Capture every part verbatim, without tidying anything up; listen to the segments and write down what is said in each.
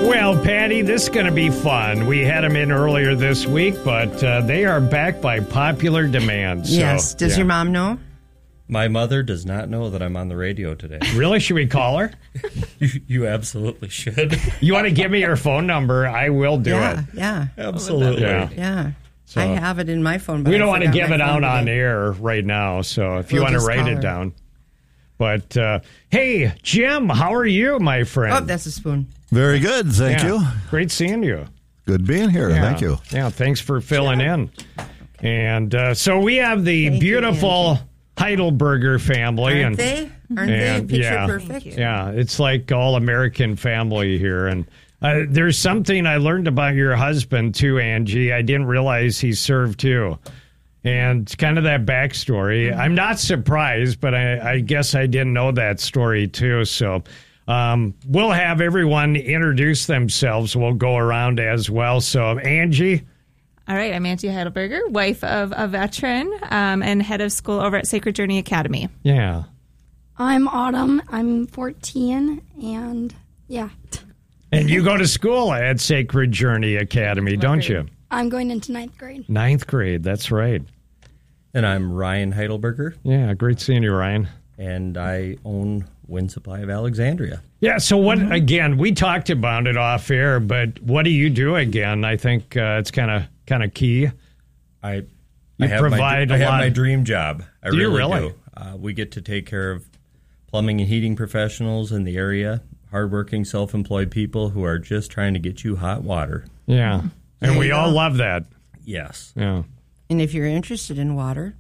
Well, Patty, this is going to be fun. We had them in earlier this week, but uh, they are back by popular demand. So, yes. Does yeah. your mom know? My mother does not know that I'm on the radio today. Really? Should we call her? you, you absolutely should. You want to give me your phone number? I will do yeah, it. Yeah, Absolutely. Yeah. yeah. So, I have it in my phone, but we I don't want to forgot give my it phone out on today. air right now, so if you We'll want to just write call it her. down. But, uh, hey, Jim, how are you, my friend? Oh, that's a spoon. Very good, thank Yeah. you. Great seeing you. Good being here, Yeah. thank you. Yeah, thanks for filling in. And uh, so we have the Thank you, beautiful Heidelberger family. Aren't and they? Aren't and, they picture yeah, perfect? Yeah, it's like all American family here. And uh, there's something I learned about your husband, too, Angie. I didn't realize he served, too. And kind of that backstory. I'm not surprised, but I, I guess I didn't know that story, too. So um, we'll have everyone introduce themselves. We'll go around as well. So, Angie. All right, I'm Angie Heidelberger, wife of a veteran um, and head of school over at Sacred Journey Academy. Yeah. I'm Autumn. I'm fourteen, and yeah. And you go to school at Sacred Journey Academy, don't Right. you? I'm going into ninth grade. Ninth grade, that's right. And I'm Ryan Heidelberger, Yeah, great seeing you, Ryan. and I own Wind Supply of Alexandria. Yeah, so what, again, we talked about it off air, but what do you do again? I think uh, it's kind of kind of key. I, You I have provide my, a I have lot- my dream job. I Do you really, really? do. Uh, we get to take care of plumbing and heating professionals in the area, hardworking, self-employed people who are just trying to get you hot water. Yeah, and There we you all go. love that. Yes. Yeah. And if you're interested in water.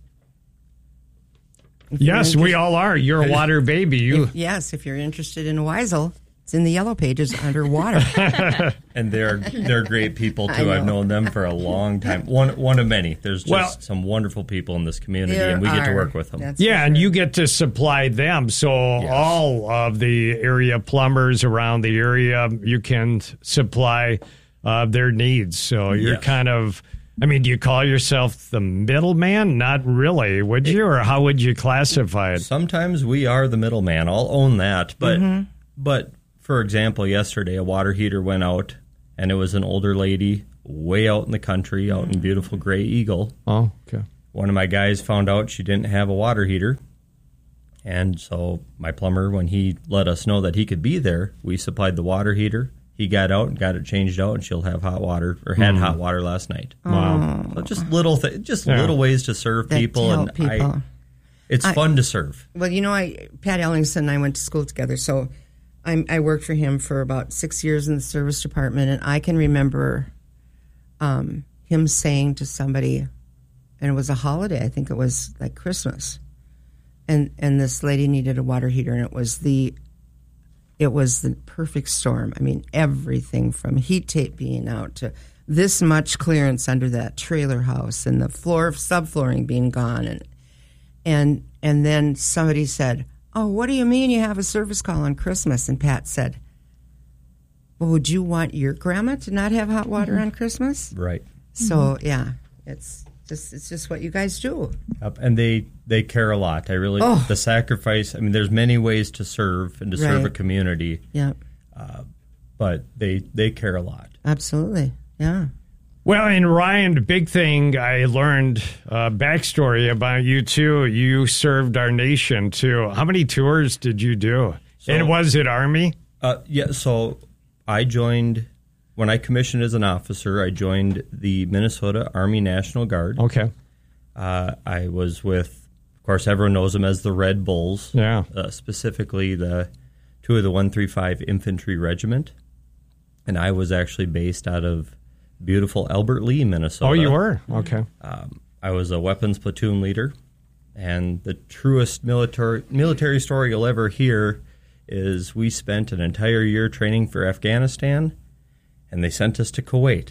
if you're Yes, we interest- all are. You're a water baby. You. If, yes, if you're interested in Weisel, it's in the yellow pages under water. And they're they're great people I too. I've know. known them for a long time. One one of many. There's just Well- some wonderful people in this community, There and we get to are. work with them. That's Yeah, for and sure. you get to supply them. So all of the area plumbers around the area, you can supply uh, their needs. So you're Yes. kind of, I mean, do you call yourself the middleman? Not really, would you? Or how would you classify it? Sometimes we are the middleman. I'll own that. But Mm-hmm. but for example, yesterday a water heater went out, and it was an older lady way out in the country, out in beautiful Gray Eagle. Oh, okay. One of my guys found out she didn't have a water heater. And so my plumber, when he let us know that he could be there, we supplied the water heater. He got out and got it changed out, and she'll have hot water, or had hot water last night. Wow. So just little, th- just Yeah. little ways to serve That people, help and people. I, it's I- fun to serve. Well, you know, I Pat Ellingson and I went to school together, so I'm, I worked for him for about six years in the service department, and I can remember um, him saying to somebody, and it was a holiday, I think it was like Christmas, and and this lady needed a water heater, and it was the it was the perfect storm. I mean, everything from heat tape being out to this much clearance under that trailer house, and the floor subflooring being gone, and and and then somebody said, "Oh, what do you mean you have a service call on Christmas?" And Pat said, "Well, would you want your grandma to not have hot water on Christmas?" Right. So yeah, it's just it's just what you guys do. Yep, and they they care a lot. I really Oh. the sacrifice. I mean, there's many ways to serve and to serve a Right. community, Yeah, but they they care a lot. absolutely. Yeah. Well, and Ryan, the big thing I learned uh, backstory about you too. You served our nation too. How many tours did you do? So- and was it Army? Uh, yeah. So I joined when I commissioned as an officer. I joined the Minnesota Army National Guard. Okay. Uh, I was with, of course, everyone knows them as the Red Bulls. Yeah. Uh, specifically, the two of the one thirty-five Infantry Regiment, and I was actually based out of beautiful Albert Lee, Minnesota. Oh, you were? Okay. Um, I was a weapons platoon leader, and the truest military military story you'll ever hear is we spent an entire year training for Afghanistan, and they sent us to Kuwait.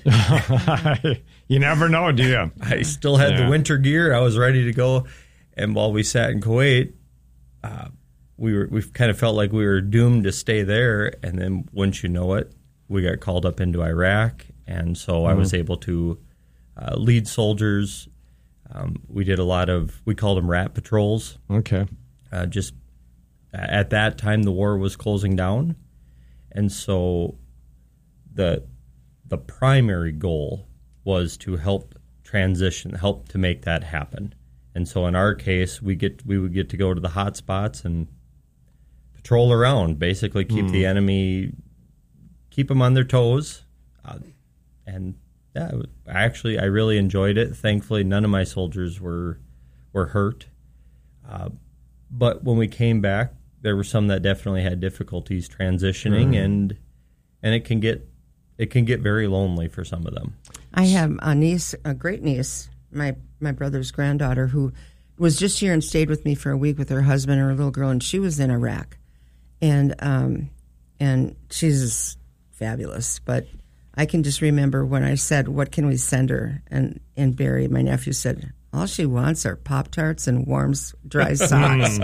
You never know, do you? I still had Yeah. the winter gear. I was ready to go, and while we sat in Kuwait, uh, we were we kind of felt like we were doomed to stay there. And then, once you know it, we got called up into Iraq, and so Mm-hmm. I was able to uh, lead soldiers. Um, we did a lot of we called them rat patrols. Okay. Uh, just at that time, the war was closing down, and so the the primary goal was to help transition, help to make that happen. And so in our case, we get we would get to go to the hot spots and patrol around, basically keep mm. the enemy, keep them on their toes. Uh, and yeah, actually, I really enjoyed it. Thankfully, none of my soldiers were were hurt. Uh, but when we came back, there were some that definitely had difficulties transitioning, mm. and and it can get it can get very lonely for some of them. I have a niece, a great niece, my my brother's granddaughter, who was just here and stayed with me for a week with her husband and her little girl, and she was in Iraq, and um, and she's fabulous. But I can just remember when I said, "What can we send her?" and and Barry, my nephew, said, "All she wants are Pop-Tarts and warm, dry socks."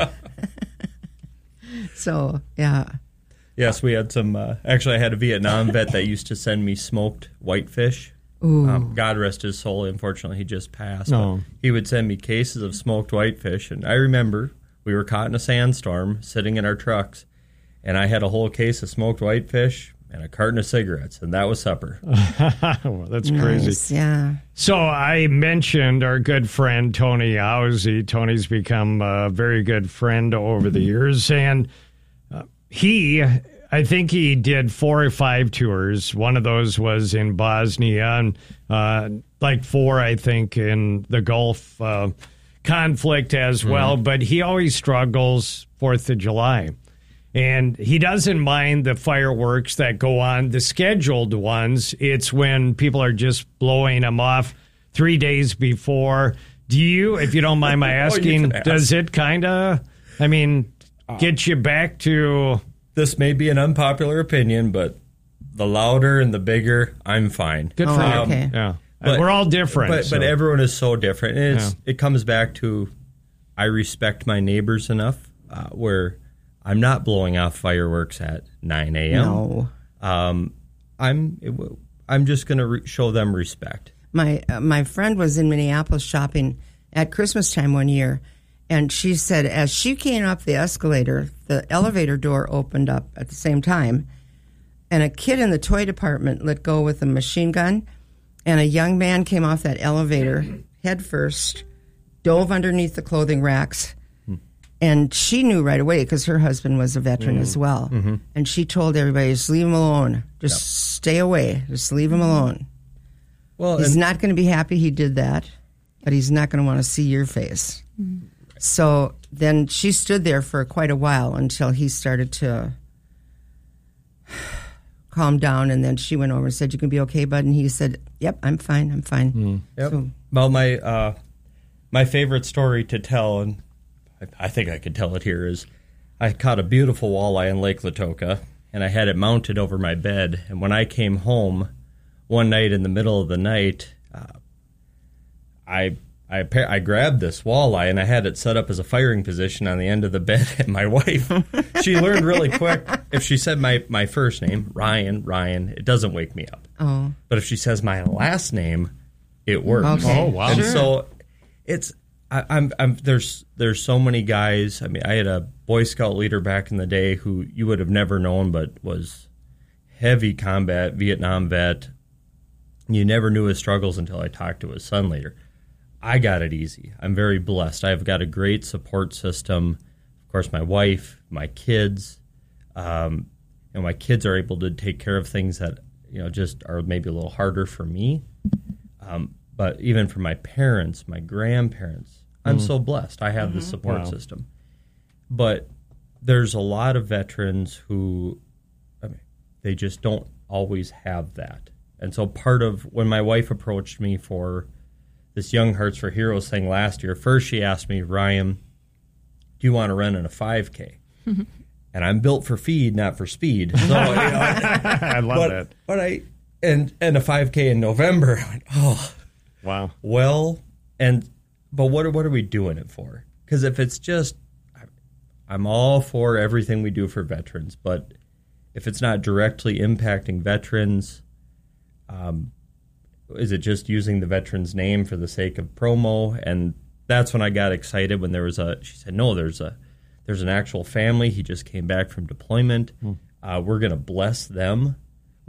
So yeah. Yes, we had some. Uh, actually, I had a Vietnam vet that used to send me smoked whitefish. Um, God rest his soul. Unfortunately, he just passed. No. He would send me cases of smoked whitefish, and I remember we were caught in a sandstorm, sitting in our trucks, and I had a whole case of smoked whitefish and a carton of cigarettes, and that was supper. Well, that's crazy. Nice, yeah. So I mentioned our good friend Tony Owsey. Tony's become a very good friend over the years, and uh, he, I think he did four or five tours. One of those was in Bosnia, and uh, like four, I think, in the Gulf uh, conflict as well. Mm-hmm. But he always struggles Fourth of July. And he doesn't mind the fireworks that go on, the scheduled ones. It's when people are just blowing them off three days before. Do you, if you don't mind my asking, oh, does it kind of, I mean, get you back to... This may be an unpopular opinion, but the louder and the bigger, I'm fine. Good for oh, you. Okay. Yeah. But, we're all different. But, so. but everyone is so different. And it's, Yeah. it comes back to I respect my neighbors enough uh, where... I'm not blowing off fireworks at nine a.m. No. Um, I'm I'm just going to re- show them respect. My uh, my friend was in Minneapolis shopping at Christmas time one year, and she said as she came up the escalator, the elevator door opened up at the same time, and a kid in the toy department let go with a machine gun, and a young man came off that elevator head first, dove underneath the clothing racks. And she knew right away because her husband was a veteran mm. as well. Mm-hmm. And she told everybody, just leave him alone. Just yep. stay away. Just leave him alone. Well, he's not going to be happy he did that, but he's not going to want to see your face. Mm. So then she stood there for quite a while until he started to calm down. And then she went over and said, "You can be okay, bud?" And he said, "Yep, I'm fine. I'm fine." Mm. Yep. So, well, my, uh, my favorite story to tell, and I think I could tell it here, is I caught a beautiful walleye in Lake Latoka, and I had it mounted over my bed. And when I came home one night in the middle of the night, uh, I, I I grabbed this walleye, and I had it set up as a firing position on the end of the bed. And my wife, she learned really quick, if she said my, my first name, Ryan, Ryan, it doesn't wake me up. Oh. But if she says my last name, it works. Okay. Oh, wow. And Sure. so it's... I, I'm, I'm, there's, there's so many guys. I mean, I had a Boy Scout leader back in the day who you would have never known, but was heavy combat, Vietnam vet. You never knew his struggles until I talked to his son later. I got it easy. I'm very blessed. I've got a great support system. Of course, my wife, my kids. Um, you know, my kids are able to take care of things that, you know, just are maybe a little harder for me. Um, but even for my parents, my grandparents, I'm mm. so blessed. I have mm-hmm. the support wow. system. But there's a lot of veterans who, I mean, they just don't always have that. And so part of when my wife approached me for this Young Hearts for Heroes thing last year, first she asked me, "Ryan, do you want to run in a five K?" Mm-hmm. And I'm built for feed, not for speed. So, you know, I love but, that. But I and and a five K in November. I went, oh, wow. Well, and but what are, what are we doing it for? Because if it's just, I'm all for everything we do for veterans, but if it's not directly impacting veterans, um, is it just using the veteran's name for the sake of promo? And that's when I got excited when there was a. She said, "No, there's a, there's an actual family. He just came back from deployment. Hmm. Uh, we're going to bless them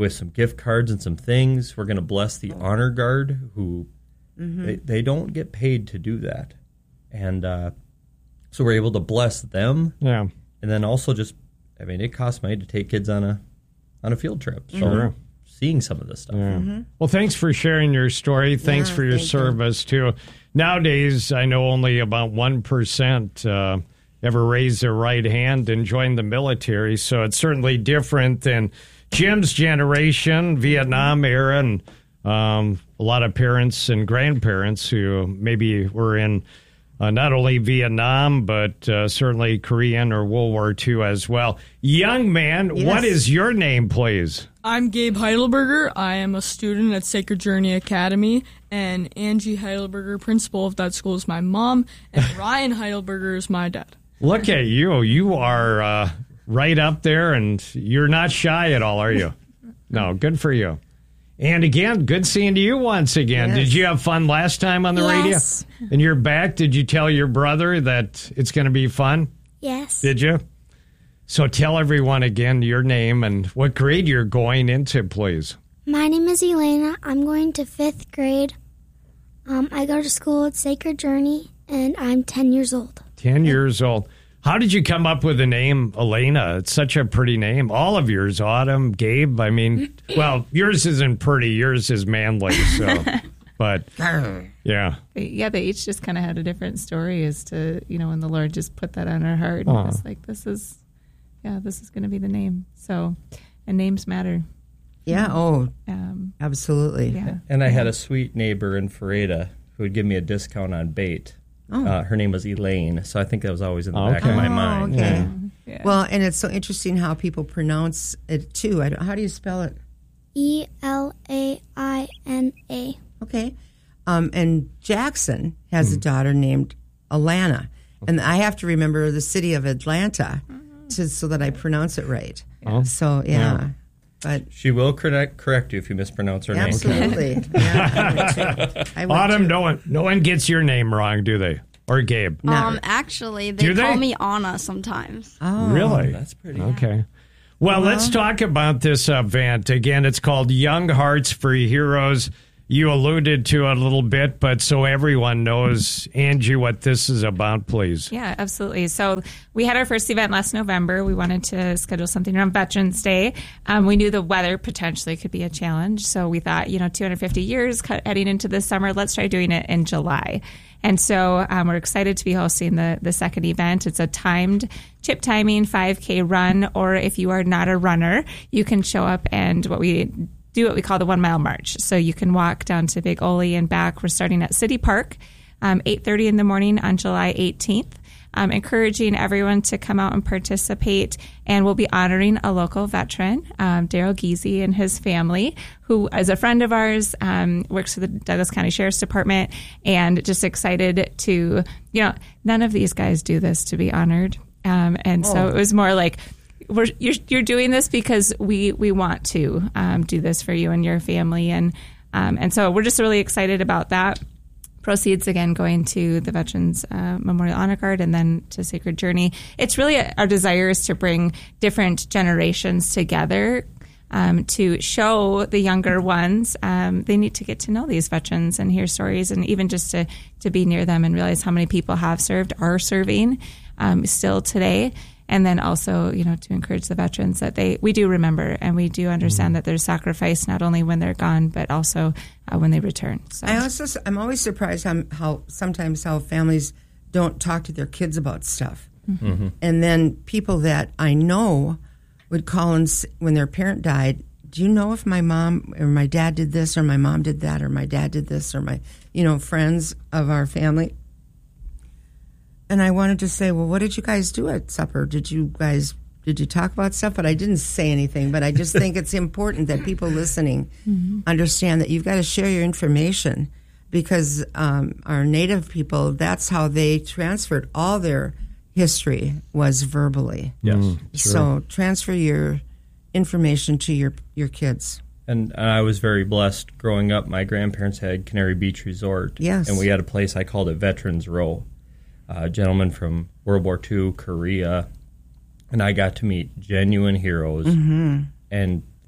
with some gift cards and some things. We're going to bless the honor guard, who mm-hmm. they, they don't get paid to do that. And uh, so we're able to bless them. Yeah. And then also just, I mean, it costs money to take kids on a on a field trip. So Sure. seeing some of this stuff. Yeah. Mm-hmm. Well, thanks for sharing your story. Thanks Yeah, for your thank service, too. Nowadays, I know only about one percent uh, ever raise their right hand and join the military, so it's certainly different than Jim's generation, Vietnam era, and um, a lot of parents and grandparents who maybe were in Uh, not only Vietnam, but uh, certainly Korean or World War Two as well. Young man, Yes. what is your name, please? I'm Gabe Heidelberger. I am a student at Sacred Journey Academy, and Angie Heidelberger, principal of that school, is my mom, and Ryan Heidelberger is my dad. Look at you. You are uh, right up there, and you're not shy at all, are you? No, good for you. And again, good seeing you once again. Yes. Did you have fun last time on the Yes. radio? And you're back. Did you tell your brother that it's going to be fun? Yes. Did you? So tell everyone again your name and what grade you're going into, please. My name is Elena. I'm going to fifth grade. Um, I go to school at Sacred Journey, and I'm ten years old. ten years old. How did you come up with the name Elena? It's such a pretty name. All of yours, Autumn, Gabe. I mean, well, yours isn't pretty. Yours is manly. So, but yeah, Yeah, they each just kind of had a different story as to, you know, when the Lord just put that on our heart. And Aw. it's like, this is, yeah, this is going to be the name. So, and names matter. Yeah. Oh, Um, absolutely. yeah. And I had a sweet neighbor in Ferreta who would give me a discount on bait. Oh. Uh, her name was Elaine, so I think that was always in the Okay. back of my Oh, mind. okay. Yeah. Well, and it's so interesting how people pronounce it too. I don't, how do you spell it? E L A I N A. Okay. Um, and Jackson has a daughter named Alana. And I have to remember the city of Atlanta to, so that I pronounce it right. Oh. So, yeah. Yeah. But She will correct, correct you if you mispronounce her name. absolutely. Yeah, I would too. I would Autumn, too. no one, no one gets your name wrong, do they? Or Gabe? Never. Um, actually, they Do they? call me Anna sometimes. Oh. Really? That's pretty. Okay. Well, let's talk about this event. Again, it's called Young Hearts for Heroes. You alluded to it a little bit, but so everyone knows, Angie, what this is about, please. Yeah, absolutely. So we had our first event last November. We wanted to schedule something around Veterans Day. Um, we knew the weather potentially could be a challenge. So we thought, you know, two hundred fifty years cut, heading into the summer, let's try doing it in July. And so um, we're excited to be hosting the, the second event. It's a timed chip timing five K run, or if you are not a runner, you can show up and what we do what we call the one mile march. So you can walk down to Big Ole and back. We're starting at City Park, um, eight thirty in the morning on July eighteenth. Um, encouraging everyone to come out and participate. And we'll be honoring a local veteran, um, Daryl Giese and his family, who is a friend of ours, um, works for the Douglas County Sheriff's Department, and just excited to, you know, none of these guys do this to be honored. Um, and so it was more like, we're, you're, you're doing this because we, we want to um, do this for you and your family. And, um, and so we're just really excited about that. Proceeds, again, going to the Veterans uh, Memorial Honor Guard and then to Sacred Journey. It's really a, our desire is to bring different generations together um, to show the younger ones um, they need to get to know these veterans and hear stories, and even just to, to be near them and realize how many people have served, are serving um, still today. And then also, you know, to encourage the veterans that they we do remember and we do understand mm-hmm. that there's sacrifice not only when they're gone, but also uh, when they return. So. I also, I'm always surprised how, how sometimes how families don't talk to their kids about stuff. Mm-hmm. And then people that I know would call and s- when their parent died, do you know if my mom or my dad did this or my mom did that or my dad did this or my, you know, friends of our family? And I wanted to say, well, what did you guys do at supper? Did you guys, did you talk about stuff? But I didn't say anything. But I just think it's important that people listening mm-hmm. understand that you've got to share your information, because um, our Native people, that's how they transferred all their history, was verbally. Yes. Mm, sure. So transfer your information to your, your kids. And I was very blessed growing up. My grandparents had Canary Beach Resort. Yes. And we had a place, I called it Veterans Row. A gentleman from World War Two, Korea, and I got to meet genuine heroes. Mm-hmm. And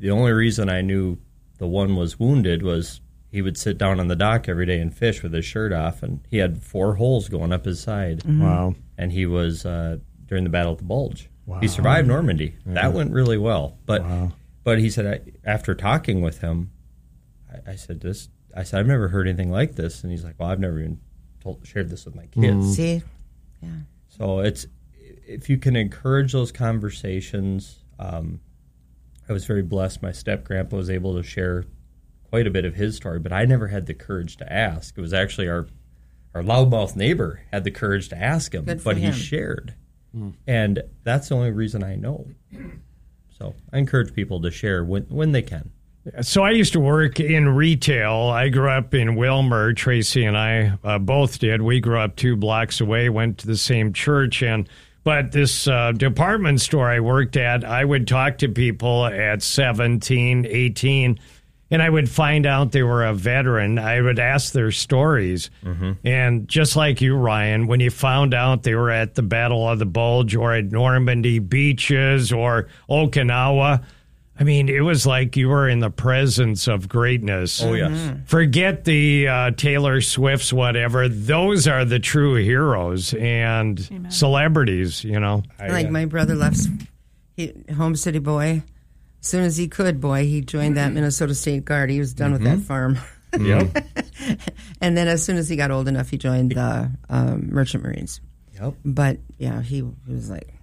the only reason I knew the one was wounded was he would sit down on the dock every day and fish with his shirt off, and he had four holes going up his side. Mm-hmm. Wow. And he was uh, during the Battle of the Bulge. Wow. He survived Normandy. Yeah. That went really well. But Wow. but he said, I, after talking with him, I, I said, this. I said, I've never heard anything like this. And he's like, well, I've never even told, shared this with my kids. See? Yeah. So it's if you can encourage those conversations. Um, I was very blessed. My step-grandpa was able to share quite a bit of his story, but I never had the courage to ask. It was actually our our loudmouth neighbor had the courage to ask him, Good for but he him. shared. Mm. And that's the only reason I know. So I encourage people to share when, when they can. So I used to work in retail. I grew up in Wilmer. Tracy and I uh, both did. We grew up two blocks away, went to the same church. And but this uh, department store I worked at, I would talk to people at seventeen, eighteen, and I would find out they were a veteran. I would ask their stories. Mm-hmm. And just like you, Ryan, when you found out they were at the Battle of the Bulge or at Normandy beaches or Okinawa, I mean, it was like you were in the presence of greatness. Oh, yes. Mm-hmm. Forget the uh, Taylor Swifts, whatever. Those are the true heroes and Amen. Celebrities, you know. Like my brother left he, home city boy. As soon as he could, boy, he joined that Minnesota State Guard. He was done Mm-hmm. with that farm. Yep. And then as soon as he got old enough, he joined the um, Merchant Marines. Yep. But, yeah, he, he was like...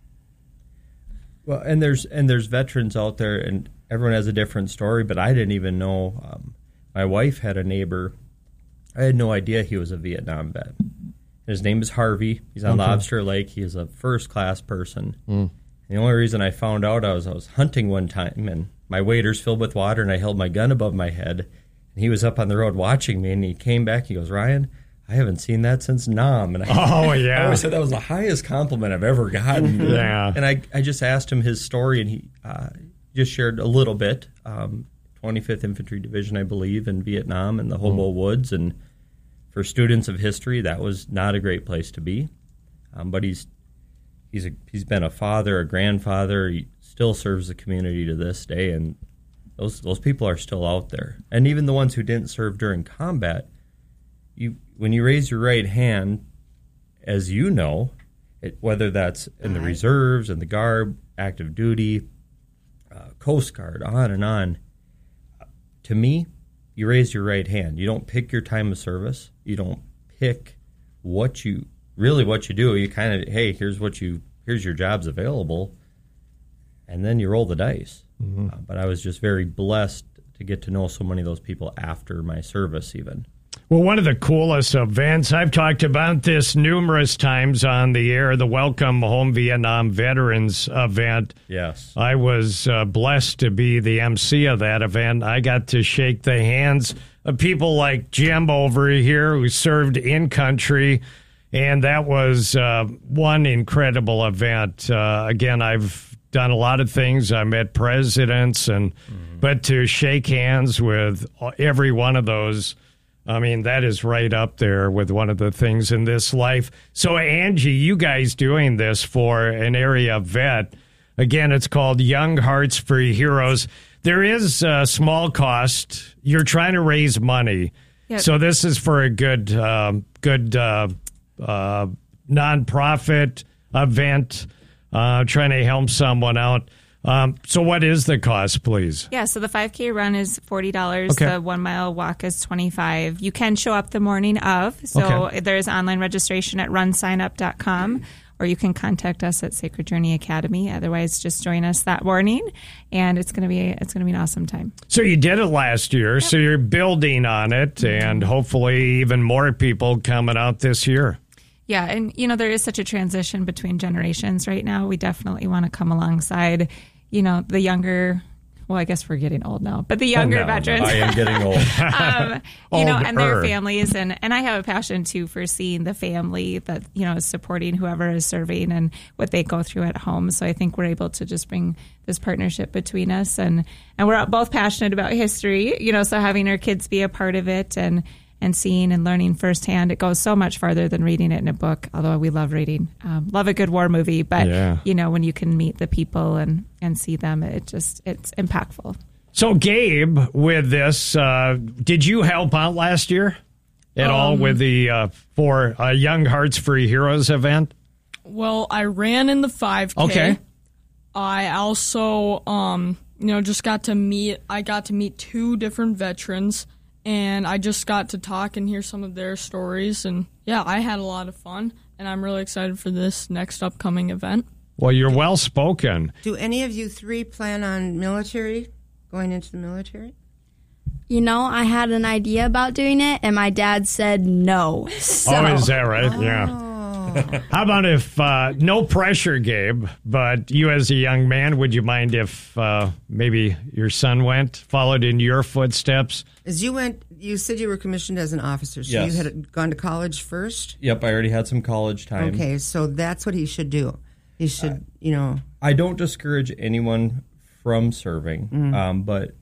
Well, and there's and there's veterans out there, and everyone has a different story. But I didn't even know. Um, my wife had a neighbor. I had no idea he was a Vietnam vet. His name is Harvey. He's on Okay. Lobster Lake. He is a first class person. Mm. And the only reason I found out I was I was hunting one time, and my waders filled with water, and I held my gun above my head, and he was up on the road watching me, and he came back. He goes, Ryan, I haven't seen that since Nam. And I, Oh, yeah. I always said that was the highest compliment I've ever gotten. Yeah. And I, I just asked him his story, and he uh, just shared a little bit. Um, twenty-fifth Infantry Division, I believe, in Vietnam in the Hobo Woods. And for students of history, that was not a great place to be. Um, but he's he's a, he's been a father, a grandfather. He still serves the community to this day, and those those people are still out there. And even the ones who didn't serve during combat, you when you raise your right hand, as you know, it, whether that's in the reserves, in the Guard, active duty, uh, Coast Guard, on and on, to me, you raise your right hand. You don't pick your time of service. You don't pick what you really what you do. You kind of, hey, here's what you here's your jobs available, and then you roll the dice. Mm-hmm. Uh, but I was just very blessed to get to know so many of those people after my service, even. Well, one of the coolest events, I've talked about this numerous times on the air, the Welcome Home Vietnam Veterans event. Yes. I was uh, blessed to be the M C of that event. I got to shake the hands of people like Jim over here who served in country, and that was uh, one incredible event. Uh, again, I've done a lot of things. I met presidents, and mm-hmm. but to shake hands with every one of those, I mean, that is right up there with one of the things in this life. So, Angie, you guys doing this for an area vet. Again, it's called Young Hearts for Heroes. There is a small cost. You're trying to raise money. Yep. So this is for a good, um, good uh, uh, nonprofit event, uh, trying to help someone out. Um, so what is the cost, please? Yeah, so the five K run is forty dollars. Okay. The one-mile walk is twenty-five dollars. You can show up the morning of. So Okay. there's online registration at run sign up dot com, or you can contact us at Sacred Journey Academy. Otherwise, just join us that morning, and it's going to be it's going to be an awesome time. So you did it last year, yep. So you're building on it, and hopefully even more people coming out this year. Yeah, and, you know, there is such a transition between generations right now. We definitely want to come alongside, you know, the younger, well, I guess we're getting old now, but the younger oh, no, veterans. I am getting old. um, you know, and their Older. families. And, and I have a passion, too, for seeing the family that, you know, is supporting whoever is serving and what they go through at home. So I think we're able to just bring this partnership between us. And, and we're both passionate about history, you know, so having our kids be a part of it and and seeing and learning firsthand, it goes so much farther than reading it in a book, although we love reading. Um, love a good war movie, but, yeah. you know, when you can meet the people and, and see them, it just it's impactful. So, Gabe, with this, uh, did you help out last year at um, all with the uh, for uh, Young Hearts for Heroes event? Well, I ran in the five K. Okay. I also, um, you know, just got to meet. I got to meet two different veterans, and I just got to talk and hear some of their stories. And yeah, I had a lot of fun, and I'm really excited for this next upcoming event. Well, you're well spoken. Do any of you three plan on military? Going into the military? You know, I had an idea about doing it, and my dad said no. So. Oh, is that right? Oh. Yeah. How about if, uh, no pressure, Gabe, but you as a young man, would you mind if uh, maybe your son went, followed in your footsteps? As you went, you said you were commissioned as an officer, so Yes. you had gone to college first? Yep, I already had some college time. Okay, so that's what he should do. He should, uh, you know. I don't discourage anyone from serving, mm. um, but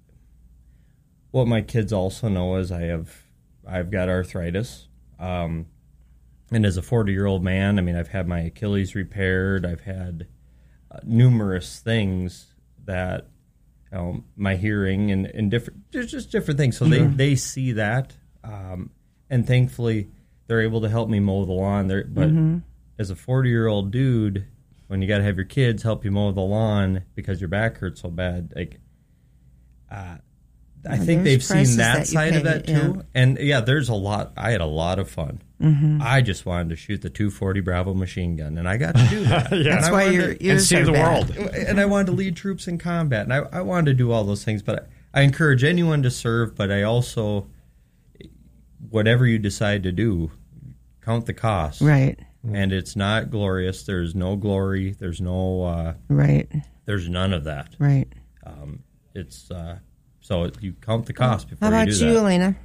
what my kids also know is I have I've got arthritis, um, and as a forty-year-old man, I mean I've had my Achilles repaired. I've had uh, numerous things that you know, my hearing and, and different there's just different things. So mm-hmm. they, they see that, um, and thankfully they're able to help me mow the lawn. They're, but mm-hmm. as a forty-year-old dude, when you got to have your kids help you mow the lawn because your back hurts so bad, like, uh, I think they've seen that, that side of that too. Yeah. And yeah, there's a lot. I had a lot of fun. Mm-hmm. I just wanted to shoot the two forty Bravo machine gun, and I got to do that. yeah. That's why your ears and see the bad. world. And I wanted to lead troops in combat, and I, I wanted to do all those things. But I, I encourage anyone to serve. But I also, whatever you decide to do, count the cost. Right. And it's not glorious. There's no glory. There's no uh, right. There's none of that. Right. Um, it's uh, so you count the cost before How you about do you, that. Elena?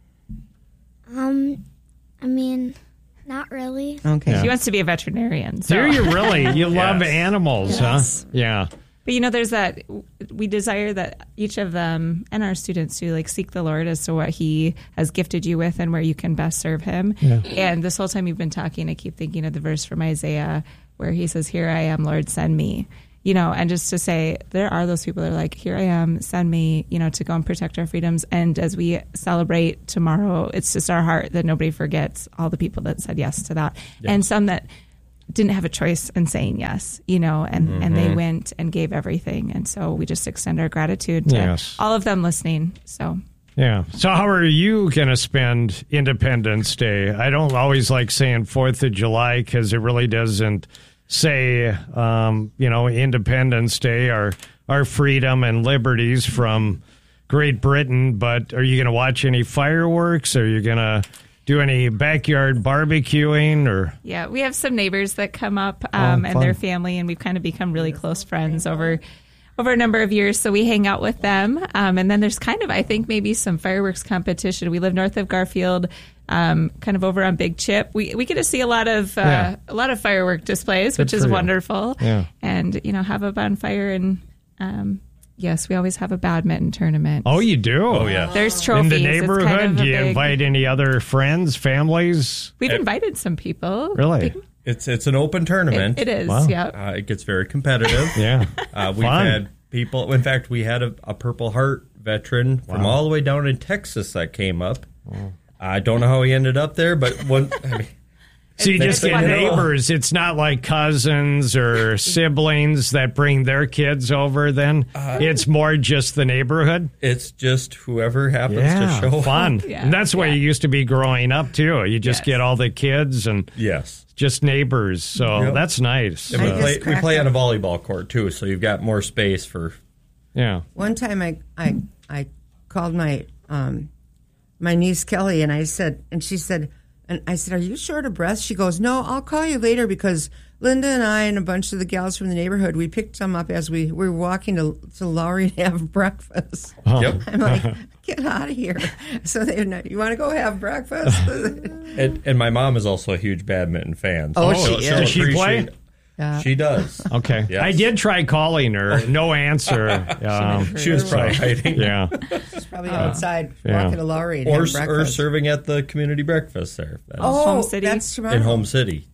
Um, I mean, not really. Okay. She wants to be a veterinarian. So. Do you really? You love Yes. animals, Yes. huh? Yeah. But, you know, there's that, we desire that each of them and our students to, like, seek the Lord as to what he has gifted you with and where you can best serve him. Yeah. And this whole time you've been talking, I keep thinking of the verse from Isaiah where he says, "Here I am, Lord, send me." You know, and just to say, there are those people that are like, "Here I am, send me," you know, to go and protect our freedoms. And as we celebrate tomorrow, it's just our heart that nobody forgets all the people that said yes to that. Yes. And some that didn't have a choice in saying yes, you know, and, mm-hmm. and they went and gave everything. And so we just extend our gratitude to yes. all of them listening. So, yeah. So how are you going to spend Independence Day? I don't always like saying fourth of July because it really doesn't say, um, you know, Independence Day, our, our freedom and liberties from Great Britain. But are you going to watch any fireworks? Are you going to do any backyard barbecuing? Or yeah, we have some neighbors that come up um, oh, and their family, and we've kind of become really close friends over over a number of years. So we hang out with them, um, and then there's kind of, I think, maybe some fireworks competition. We live north of Garfield, um, kind of over on Big Chip. We we get to see a lot of uh, yeah. a lot of firework displays, Good which is you. wonderful. Yeah. And you know, have a bonfire and. Um, Yes, we always have a badminton tournament. Oh, you do? Oh, yeah. There's trophies. In the neighborhood, kind of do you big... invite any other friends, families? We've invited some people. Really? It's it's an open tournament. It, it is, Wow. yeah. Uh, it gets very competitive. Yeah. Uh, we've Fun. had people, in fact, we had a, a Purple Heart veteran from Wow. all the way down in Texas that came up. Wow. I don't know how he ended up there, but one. I mean, So you just get wonderful. neighbors. It's not like cousins or siblings that bring their kids over then. Uh, it's more just the neighborhood. it's just whoever happens Yeah, to show fun. up. Yeah, And that's the way yeah. you used to be growing up, too. You just Yes. get all the kids and Yes. just neighbors. So Yep. that's nice. And we I play, just we cracked play on a up. volleyball court, too, so you've got more space for. Yeah. One time I, I, I called my um, my niece Kelly, and I said, and she said, and I said, "Are you short of breath?" She goes, "No, I'll call you later because Linda and I and a bunch of the gals from the neighborhood, we picked some up as we, we were walking to, to Lowry to have breakfast." Yep. I'm like, "Get out of here!" So they, you want to go have breakfast? And, and my mom is also a huge badminton fan. Oh, she'll- she she'll is. Does she play? appreciate- Yeah. She does. Okay. Yes. I did try calling her. No answer. Um, She was probably hiding. yeah. She's probably outside yeah. walking to Lowry to Or, have or breakfast. serving at the community breakfast there. That's oh, Home City? that's tomorrow. in Home City.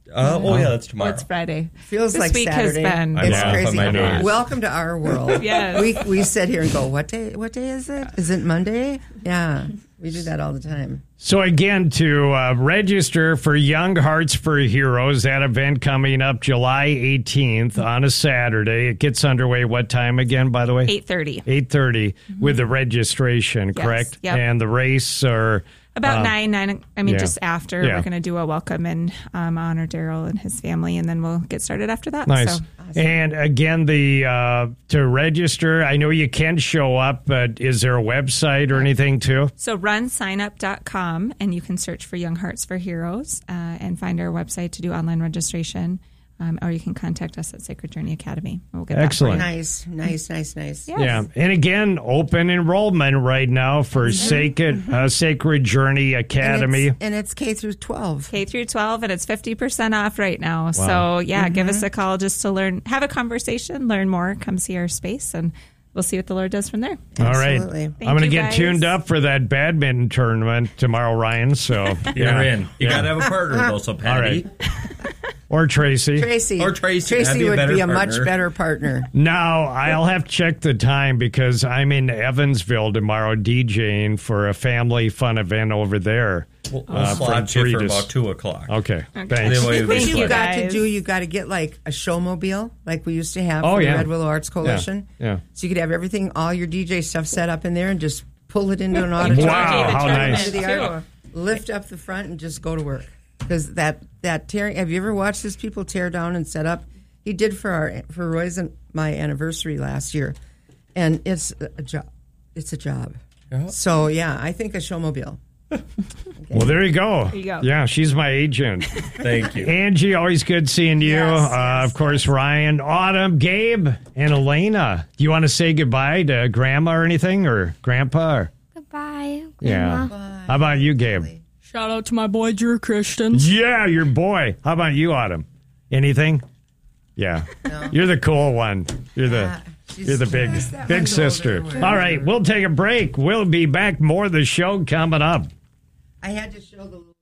Uh, oh, yeah, that's Oh, tomorrow. it's Friday. Feels this like week Saturday. has been. It's I'm off crazy. on my days. Welcome to our world. Yes. We we sit here and go, what day? What day is it? Is it Monday? Yeah, we do that all the time. So again, to uh, register for Young Hearts for Heroes, that event coming up July eighteenth on a Saturday. It gets underway what time again, by the way? eight thirty. eight thirty with the registration, correct? Yep. And the race or... About um, nine, nine. I mean, yeah. just after Yeah. we're going to do a welcome and um, honor Daryl and his family, and then we'll get started after that. Nice. So. And again, the uh, to register, I know you can show up, but is there a website or anything too? So run sign up dot com, and you can search for Young Hearts for Heroes uh, and find our website to do online registration. Um, or you can contact us at Sacred Journey Academy. We'll get Excellent. Nice, nice, nice, nice. Yes. Yeah. And again, open enrollment right now for Sacred, uh, Sacred Journey Academy. And it's, and it's K through twelve. K through twelve, and it's fifty percent off right now. So, yeah, give us a call just to learn, have a conversation, learn more, come see our space, and we'll see what the Lord does from there. All right. Absolutely. I'm Thank going to you, get guys. tuned up for that badminton tournament tomorrow, Ryan. So, You're in. You Yeah. got to have a partner, though, so Patty. right. Or Tracy. Tracy. Or Tracy. That'd Tracy be a would better be a partner. much better partner. Now, I'll have to check the time because I'm in Evansville tomorrow DJing for a family fun event over there. We'll, we'll Uh, slot from you three for to s- about two o'clock. Okay. Then Thanks. we'll I be think Thank you you, got to guys. do, you got to get like a showmobile like we used to have Oh, for yeah. the Red Willow Arts Coalition. Yeah, yeah. So you could have everything, all your D J stuff set up in there and just pull it into an auditorium. Wow, how nice. Into the art- lift up the front and just go to work. Because that, that tearing, have you ever watched these people tear down and set up? He did for our for Roy's and my anniversary last year. And it's a job. It's a job. So, yeah, I think a showmobile. Well, there you go. There you go. Yeah, she's my agent. Thank you. Angie, always good seeing you. Yes, uh, yes, of course, Ryan, Autumn, Gabe, and Elena. Do you want to say goodbye to Grandma or anything, or Grandpa? Or? Goodbye, Yeah. Grandma. How about you, Gabe? Shout out to my boy Drew Christian. Yeah, your boy. How about you, Autumn? Anything? Yeah. You're the cool one. You're the Yeah, she's- you're the big she's that big one's sister. older. All right, we'll take a break. We'll be back. More of the show coming up. I had to show the